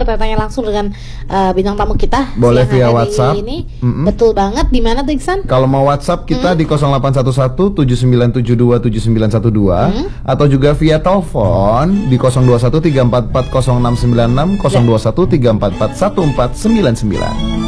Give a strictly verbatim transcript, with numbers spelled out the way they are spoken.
bertanya langsung dengan uh, bintang tamu kita. Boleh via WhatsApp ini. Mm-mm. Betul banget. Di mana tuh Iksan? Kalau mau WhatsApp kita mm. di nol delapan satu satu tujuh sembilan tujuh dua tujuh sembilan satu dua mm. atau juga via telepon di nol dua satu tiga empat empat nol enam sembilan enam nol dua satu tiga empat empat satu empat sembilan sembilan.